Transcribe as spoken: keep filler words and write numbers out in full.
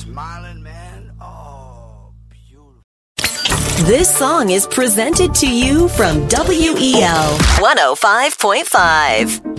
smiling, man. Oh, beautiful. This song is presented to you from W E L one oh five point five.